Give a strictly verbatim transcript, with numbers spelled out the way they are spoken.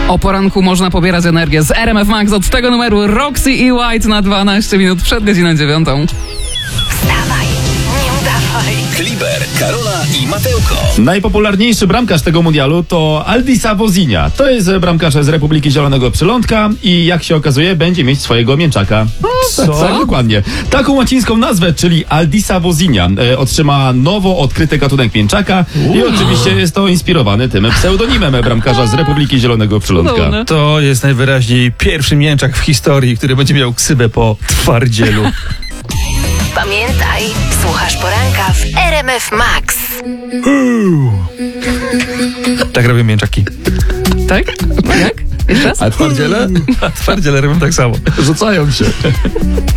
O poranku można pobierać energię z R M F Max. Od tego numeru Roxy i White na dwanaście minut przed godziną dziewiątą. Wstawaj, nie udawaj. Kliber, Karola i Mateuko. Najpopularniejszy bramkarz tego mundialu to Aldisa Wozinha. To jest bramkarz z Republiki Zielonego Przylądka i jak się okazuje będzie mieć swojego mięczaka. Co? Tak, tak, dokładnie. Taką łacińską nazwę, czyli Aldisa Wozinha, e, otrzyma nowo odkryty gatunek mięczaka i oczywiście jest to inspirowany tym pseudonimem bramkarza z Republiki Zielonego Przylądka. Cudowne. To jest najwyraźniej pierwszy mięczak w historii, który będzie miał ksywę po twardzielu. Pamiętaj, słuchasz poranka w R M F Max. Tak robią mięczaki. Tak? Jak? Jeszcze raz? A twardziele? A twardziele robią tak samo. Rzucają się.